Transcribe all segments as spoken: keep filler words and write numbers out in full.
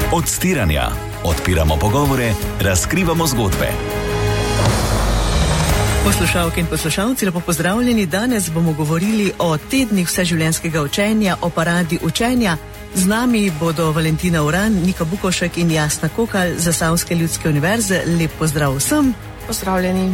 Odstiranja. Odpiramo pogovore, razkrivamo zgodbe. Poslušalke in poslušalci, lepo pozdravljeni. Danes bomo govorili o tednih vseživljenjskega učenja, o paradi učenja. Z nami bodo Valentina Uran, Nika Bukovšek in Jasna Kokalj z Zasavske ljudske univerze. Lep pozdrav vsem. Pozdravljeni.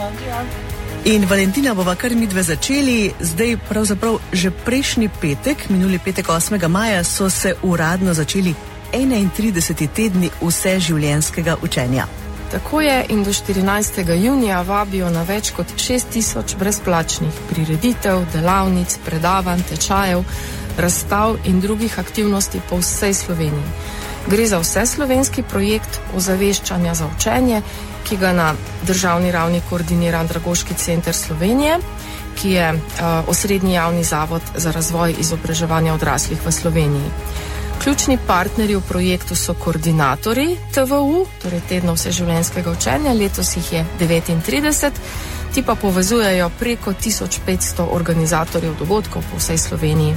In Valentina, bova kar midve začeli. Zdaj pravzaprav že prejšnji petek, minuli petek osmega maja, so se uradno začeli enaintrideseti tedni vseživljenjskega učenja. Tako je, in do štirinajstega junija vabijo na več kot šest tisoč brezplačnih prireditev, delavnic, predavanj, tečajev, razstav in drugih aktivnosti po vsej Sloveniji. Gre za vseslovenski projekt ozaveščanja za učenje, ki ga na državni ravni koordinira Andragoški center Slovenije, ki je uh, osrednji javni zavod za razvoj izobraževanja odraslih v Sloveniji. Ključni partnerji v projektu so koordinatorji T V U, torej tedna vseživljenjskega učenja, letos jih je devetintrideset, ti pa povezujejo preko tisoč petsto organizatorjev dogodkov po vsej Sloveniji.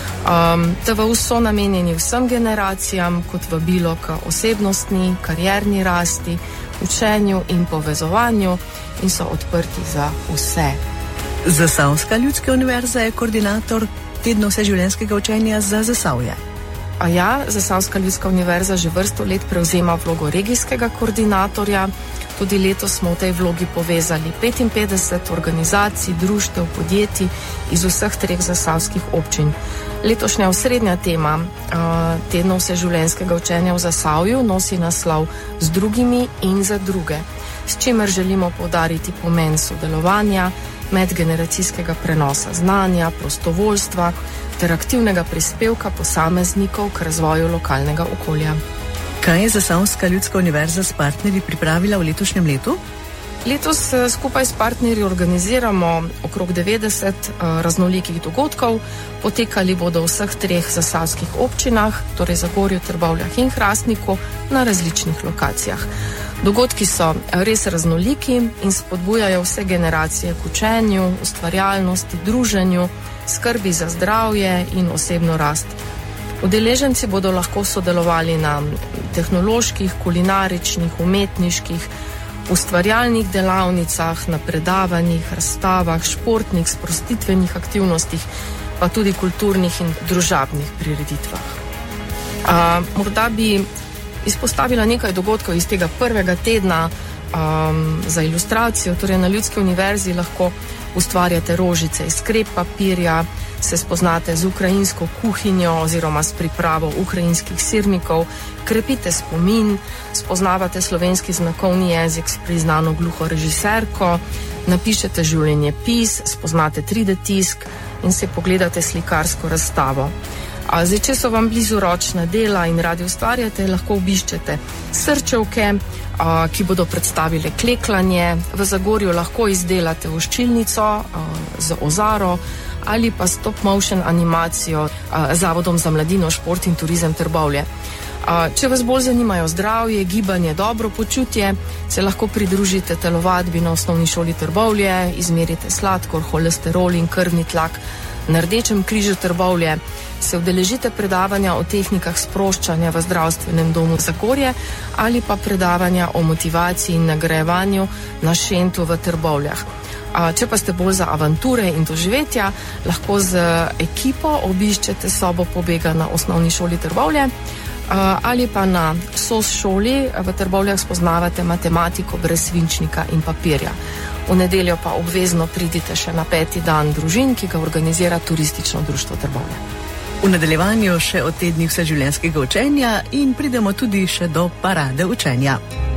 Um, T V U so namenjeni vsem generacijam kot vabilo k osebnostni, karierni rasti, učenju in povezovanju in so odprti za vse. Zasavska ljudska univerza je koordinator tedna vseživljenjskega učenja za Zasavje. A ja, Zasavska ljudska univerza že vrsto let prevzema vlogo regijskega koordinatorja. Tudi letos smo v tej vlogi povezali petinpetdeset organizacij, društev, podjetij iz vseh treh zasavskih občin. Letošnja osrednja tema uh, tedna vseživljenjskega učenja v Zasavju nosi naslov Z drugimi in za druge, s čimer želimo poudariti pomen sodelovanja, medgeneracijskega prenosa znanja, prostovoljstva ter aktivnega prispevka posameznikov k razvoju lokalnega okolja. Kaj je Zasavska ljudska univerza s partnerji pripravila v letošnjem letu? Letos skupaj s partnerji organiziramo okrog devetdeset uh, raznolikih dogodkov. Potekali bodo v vseh treh zasavskih občinah, torej Zagorju, Trbovljah in Hrastniku, na različnih lokacijah. Dogodki so res raznoliki in spodbujajo vse generacije k učenju, ustvarjalnosti, druženju, skrbi za zdravje in osebno rast. Udeleženci bodo lahko sodelovali na tehnoloških, kulinaričnih, umetniških, ustvarjalnih delavnicah, na predavanjih, razstavah, športnih, sprostitvenih aktivnostih, pa tudi kulturnih in družabnih prireditvah. A, morda bi izpostavila nekaj dogodkov iz tega prvega tedna um, za ilustracijo. Torej na Ljudski univerzi lahko ustvarjate rožice iz krep papirja, se spoznate z ukrajinsko kuhinjo oziroma s pripravo ukrajinskih sirnikov, krepite spomin, spoznavate slovenski znakovni jezik s priznano gluho režiserko, napišete življenjepis, spoznate tri D tisk in se pogledate slikarsko razstavo. A zdaj, če so vam blizu ročna dela in radi ustvarjate, lahko obiščete srčevke, a, ki bodo predstavile kleklanje. V Zagorju lahko izdelate voščilnico a, z ozaro ali pa stop motion animacijo a, Zavodom za mladino, šport in turizem Trbovlje. A, če vas bolj zanimajo zdravje, gibanje, dobro počutje, se lahko pridružite telovadbi na osnovni šoli Trbovlje, izmerite sladkor, holesterol in krvni tlak. Na Rdečem križu Trbovlje se udeležite predavanja o tehnikah sproščanja v zdravstvenem domu Zagorje ali pa predavanja o motivaciji in nagrajevanju na Šentu v Trbovljah. A, če pa ste bolj za avanture in doživetja, lahko z ekipo obiščete sobo pobega na osnovni šoli Trbovlje a, ali pa na S O S šoli v Trbovljah spoznavate matematiko brez svinčnika in papirja. V nedeljo pa obvezno pridite še na peti dan družin, ki ga organizira Turistično društvo Trbovlje. V nadaljevanju še o tednih vseživljenjskega učenja in pridemo tudi še do parade učenja.